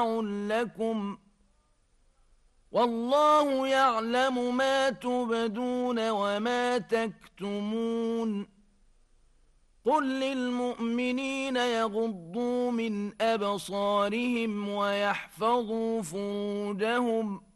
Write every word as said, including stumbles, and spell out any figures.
لكم والله يعلم ما تبدون وما تكتمون قل للمؤمنين يغضوا من أبصارهم ويحفظوا فروجهم